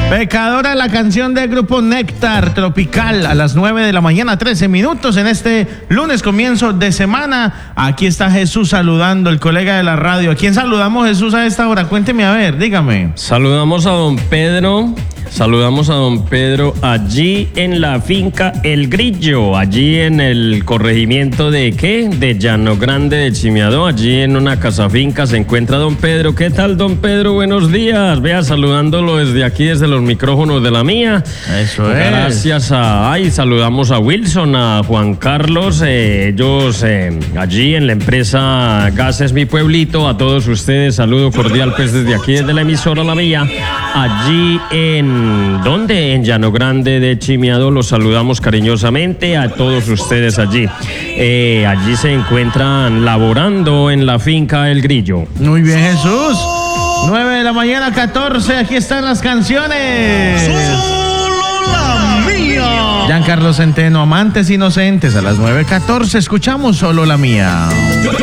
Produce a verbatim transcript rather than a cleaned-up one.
Pecadora, la canción del grupo Néctar Tropical a las nueve de la mañana, trece minutos en este lunes, comienzo de semana. Aquí está Jesús saludando, el colega de la radio. ¿A quién saludamos, Jesús, a esta hora? Cuénteme, a ver, dígame. Saludamos a don Pedro, saludamos a don Pedro allí en la finca El Grillo, allí en el corregimiento de ¿qué? De Llano Grande de Chimiadó, allí en una casa finca se encuentra don Pedro. ¿Qué tal, don Pedro? Buenos días. Vea, saludándolo desde aquí, desde los micrófonos de la mía. Eso es. Gracias a... Ay, saludamos a Wilson, a Juan Carlos, eh, ellos eh, allí en la empresa Gases Mi Pueblito, a todos ustedes, saludo cordial pues desde aquí, desde la emisora La Mía, allí en... ¿Dónde? En Llano Grande de Chimiadó, los saludamos cariñosamente a todos ustedes allí. Eh, allí se encuentran laborando en la finca El Grillo. Muy bien, Jesús. nueve de la mañana, catorce, aquí están las canciones. Solo la mía. Giancarlo Centeno, Amantes Inocentes, a las nueve catorce, escuchamos Solo la Mía.